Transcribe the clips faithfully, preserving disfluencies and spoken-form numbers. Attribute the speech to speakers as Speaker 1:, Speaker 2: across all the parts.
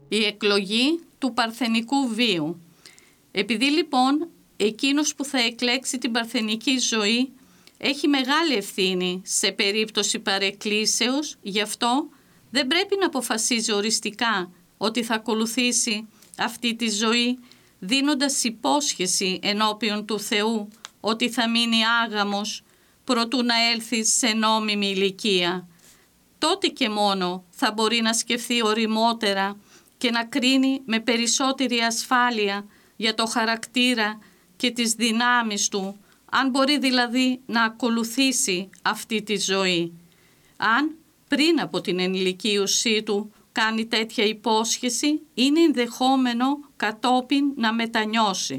Speaker 1: Η εκλογή του παρθενικού βίου. Επειδή λοιπόν εκείνος που θα εκλέξει την παρθενική ζωή έχει μεγάλη ευθύνη σε περίπτωση παρεκκλήσεως, γι' αυτό δεν πρέπει να αποφασίζει οριστικά ότι θα ακολουθήσει αυτή τη ζωή δίνοντας υπόσχεση ενώπιον του Θεού ότι θα μείνει άγαμος προτού να έλθει σε νόμιμη ηλικία. Τότε και μόνο θα μπορεί να σκεφτεί ωριμότερα και να κρίνει με περισσότερη ασφάλεια για το χαρακτήρα και τις δυνάμεις του, αν μπορεί δηλαδή να ακολουθήσει αυτή τη ζωή. Αν πριν από την ενηλικίωσή του κάνει τέτοια υπόσχεση, είναι ενδεχόμενο κατόπιν να μετανιώσει.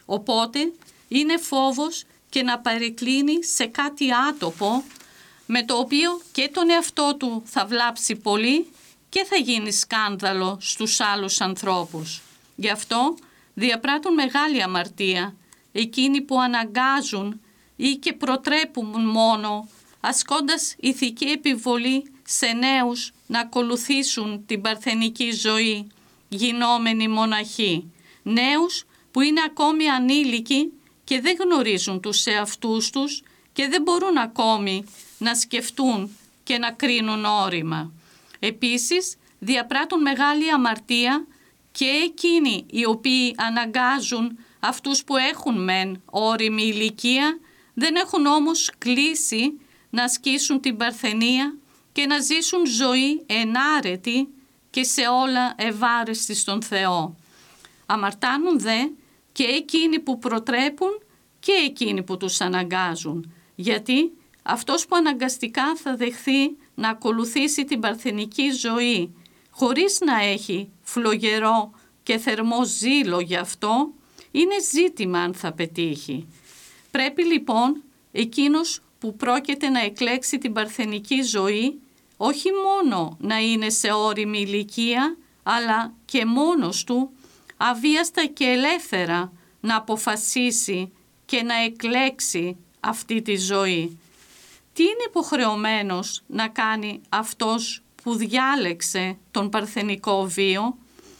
Speaker 1: Οπότε είναι φόβος και να παρεκκλίνει σε κάτι άτοπο, με το οποίο και τον εαυτό του θα βλάψει πολύ και θα γίνει σκάνδαλο στους άλλους ανθρώπους. Γι' αυτό διαπράττουν μεγάλη αμαρτία εκείνοι που αναγκάζουν ή και προτρέπουν μόνο, ασκώντας ηθική επιβολή σε νέους να ακολουθήσουν την παρθενική ζωή, γινόμενοι μοναχοί. Νέους που είναι ακόμη ανήλικοι και δεν γνωρίζουν τους εαυτούς τους και δεν μπορούν ακόμη να σκεφτούν και να κρίνουν όρημα. Επίσης, διαπράττουν μεγάλη αμαρτία και εκείνοι οι οποίοι αναγκάζουν αυτούς που έχουν μεν όριμη ηλικία, δεν έχουν όμως κλείσει να ασκήσουν την παρθενία και να ζήσουν ζωή ενάρετη και σε όλα ευάρεστη στον Θεό. Αμαρτάνουν δε και εκείνοι που προτρέπουν και εκείνοι που τους αναγκάζουν, γιατί αυτός που αναγκαστικά θα δεχθεί να ακολουθήσει την παρθενική ζωή χωρίς να έχει φλογερό και θερμό ζήλο γι' αυτό, είναι ζήτημα αν θα πετύχει. Πρέπει λοιπόν εκείνος που πρόκειται να εκλέξει την παρθενική ζωή όχι μόνο να είναι σε ώριμη ηλικία, αλλά και μόνος του αβίαστα και ελεύθερα να αποφασίσει και να εκλέξει αυτή τη ζωή. Τι είναι υποχρεωμένος να κάνει αυτός που διάλεξε τον παρθενικό βίο?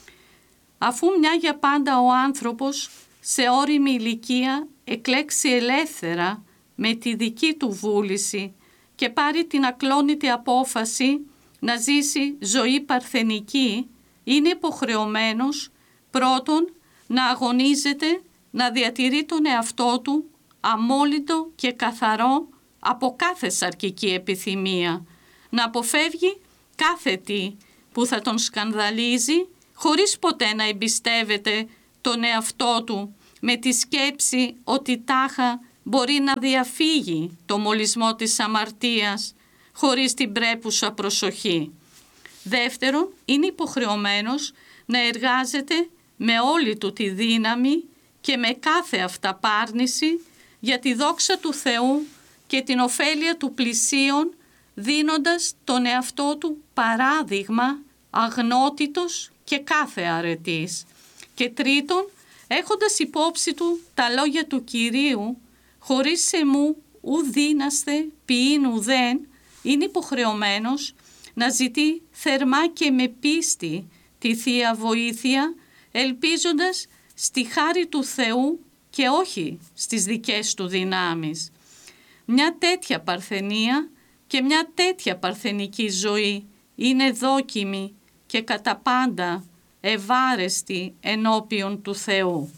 Speaker 1: Αφού μια για πάντα ο άνθρωπος σε ώριμη ηλικία εκλέξει ελεύθερα με τη δική του βούληση και πάρει την ακλόνητη απόφαση να ζήσει ζωή παρθενική, είναι υποχρεωμένος πρώτον να αγωνίζεται να διατηρεί τον εαυτό του αμόλυντο και καθαρό από κάθε σαρκική επιθυμία, να αποφεύγει κάθε τι που θα τον σκανδαλίζει χωρίς ποτέ να εμπιστεύεται τον εαυτό του με τη σκέψη ότι τάχα μπορεί να διαφύγει το μολυσμό της αμαρτίας χωρίς την πρέπουσα προσοχή. Δεύτερον, είναι υποχρεωμένος να εργάζεται με όλη του τη δύναμη και με κάθε αυταπάρνηση για τη δόξα του Θεού και την ωφέλεια του πλησίον, δίνοντας τον εαυτό του παράδειγμα αγνότητος και κάθε αρετής. Και τρίτον, έχοντας υπόψη του τα λόγια του Κυρίου, χωρίς σε μου ου δύναστε ποιήν ουδέν, είναι υποχρεωμένος να ζητεί θερμά και με πίστη τη Θεία Βοήθεια, ελπίζοντας στη χάρη του Θεού και όχι στις δικές του δυνάμεις. Μια τέτοια παρθενία και μια τέτοια παρθενική ζωή είναι δόκιμη και κατά πάντα ευάρεστη ενώπιον του Θεού.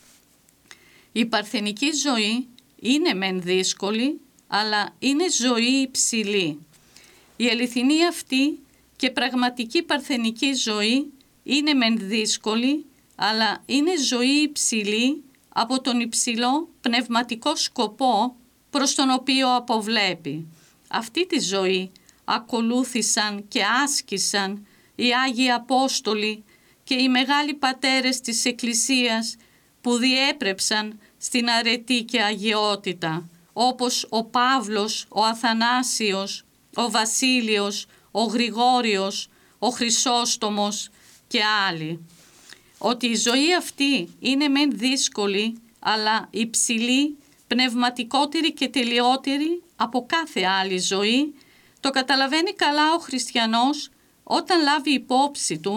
Speaker 1: Η παρθενική ζωή είναι μεν δύσκολη, αλλά είναι ζωή υψηλή. Η αληθινή αυτή και πραγματική παρθενική ζωή είναι μεν δύσκολη, αλλά είναι ζωή υψηλή από τον υψηλό πνευματικό σκοπό προς τον οποίο αποβλέπει. Αυτή τη ζωή ακολούθησαν και άσκησαν οι Άγιοι Απόστολοι και οι μεγάλοι πατέρες της Εκκλησίας που διέπρεψαν στην αρετή και αγιότητα, όπως ο Παύλος, ο Αθανάσιος, ο Βασίλειος, ο Γρηγόριος, ο Χρυσόστομος και άλλοι. Ότι η ζωή αυτή είναι μεν δύσκολη, αλλά υψηλή, πνευματικότερη και τελειότερη από κάθε άλλη ζωή, το καταλαβαίνει καλά ο χριστιανός όταν λάβει υπόψη του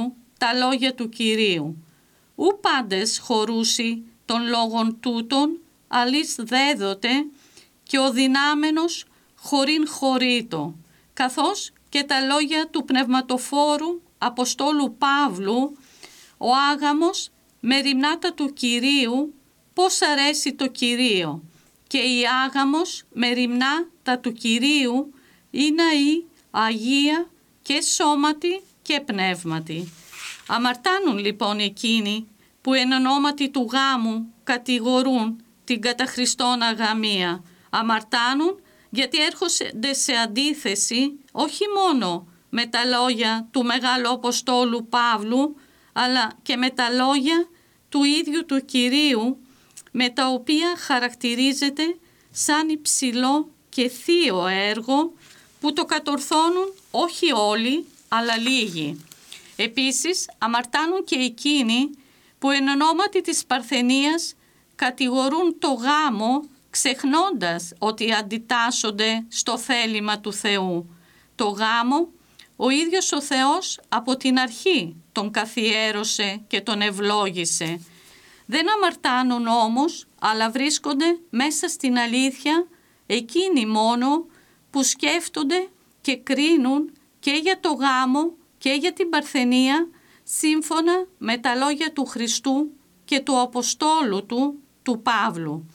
Speaker 1: τα λόγια του Κυρίου. Ου πάντες χωρούσι των λόγων τούτων, αλής δέδοτε και ο δυνάμενος χωρήν χωρίτο, καθώς και τα λόγια του πνευματοφόρου Αποστόλου Παύλου, ο άγαμος με ρημνάτα του Κυρίου, πώς αρέσει το Κυρίο, και η άγαμος με ρημνάτα του Κυρίου είναι η Αγία και σώματι και πνεύματι. Αμαρτάνουν λοιπόν εκείνοι που εν ονόματι του γάμου κατηγορούν την κατά Χριστόν αγαμία. Αμαρτάνουν γιατί έρχονται σε αντίθεση όχι μόνο με τα λόγια του Μεγάλου Αποστόλου Παύλου, αλλά και με τα λόγια του ίδιου του Κυρίου, με τα οποία χαρακτηρίζεται σαν υψηλό και θείο έργο που το κατορθώνουν όχι όλοι, αλλά λίγοι. Επίσης, αμαρτάνουν και εκείνοι που εν ονόματι της παρθενίας κατηγορούν το γάμο, ξεχνώντας ότι αντιτάσσονται στο θέλημα του Θεού. Το γάμο, ο ίδιος ο Θεός από την αρχή τον καθιέρωσε και τον ευλόγησε. Δεν αμαρτάνουν όμως, αλλά βρίσκονται μέσα στην αλήθεια εκείνοι μόνο που σκέφτονται και κρίνουν και για το γάμο και για την παρθενία σύμφωνα με τα λόγια του Χριστού και του Αποστόλου του, του Παύλου.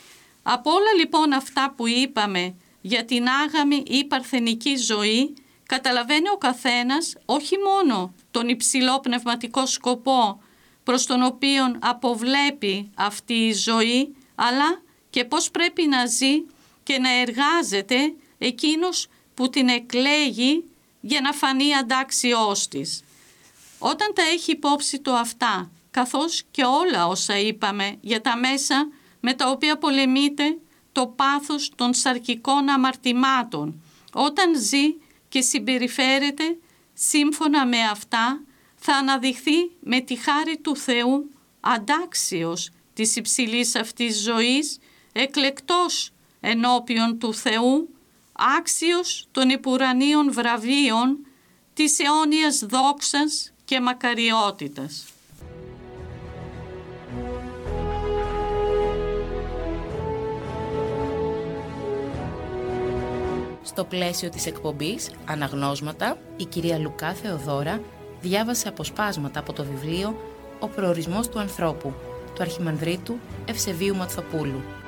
Speaker 1: Από όλα λοιπόν αυτά που είπαμε για την άγαμη ή παρθενική ζωή, καταλαβαίνει ο καθένας όχι μόνο τον υψηλό πνευματικό σκοπό προς τον οποίον αποβλέπει αυτή η ζωή, αλλά και πώς πρέπει να ζει και να εργάζεται εκείνος που την εκλέγει για να φανεί αντάξιός της. Όταν τα έχει υπόψη του αυτά, καθώς και όλα όσα είπαμε για τα μέσα με τα οποία πολεμείται το πάθος των σαρκικών αμαρτημάτων, όταν ζει και συμπεριφέρεται σύμφωνα με αυτά, θα αναδειχθεί με τη χάρη του Θεού αντάξιος της υψηλής αυτής ζωής, εκλεκτός ενώπιον του Θεού, άξιος των υπουρανίων βραβείων, της αιώνιας δόξας και μακαριότητας.
Speaker 2: Στο πλαίσιο της εκπομπής «Αναγνώσματα», η κυρία Λουκά Θεοδώρα διάβασε αποσπάσματα από το βιβλίο «Ο προορισμός του ανθρώπου» του Αρχιμανδρίτου Ευσεβίου Ματθοπούλου.